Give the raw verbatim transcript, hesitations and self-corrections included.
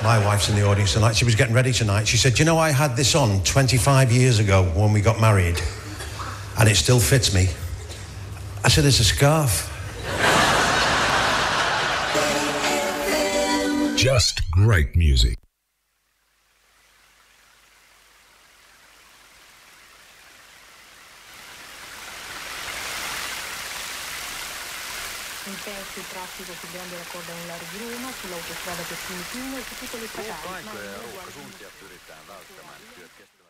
My wife's in the audience tonight. She was getting ready tonight. She said, you know, I had this on twenty-five years ago when we got married, and it still fits me. I said, it's a scarf. Just great music. In pezzi il traffico più grande la coda nell'area di Roma, sull'autostrada per Fiumicino e su tutte le statali. Comunque, oh, presunti autorità, valsa, ma